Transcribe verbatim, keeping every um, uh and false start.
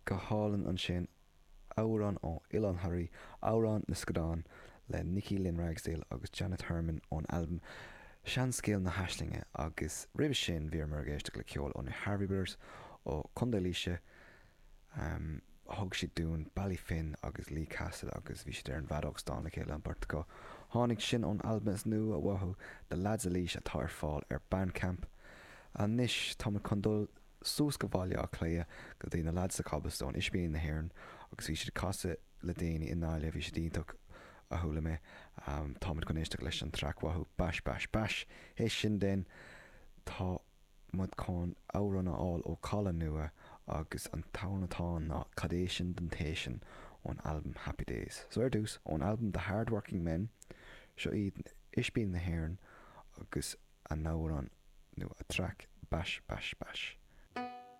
go hálan an sin Áran ó Ilan Harry, Áran na Scadán le Nicky Lynn Ragsdale agus Janet Herman ón albumm Sean Scéal na Haislinge agus ribh sin bhíar mar géiste le ceol ó na Harvey Brothers ó Condolíise um, thug si dún Ballyfin agus Lee Castle agus bhí si ar an bhadóg stána chéile an bart go tháinig sin ón albumm nu a bhthú de lads a líis a tar fáil ar Bandcamp a níis tá mar condol sús go bhaile a cléie go dtí na lads a Cobblestone is bíon na hhéireann agus bhí si casa le daoine in náile bhí si díntaach a thula mé um, tá mar gon éisteach leis an track wathú Bash Bash Bash hé sin den tá mud chun áranna áil ó Colin nua agus an tánatá ná Cadation Dentation ón albumm Happy Days. So ar dús ón albumm The Hardworking Men seo iad is bíon na hhéireann agus an náran nó a track Bash Bash Bash.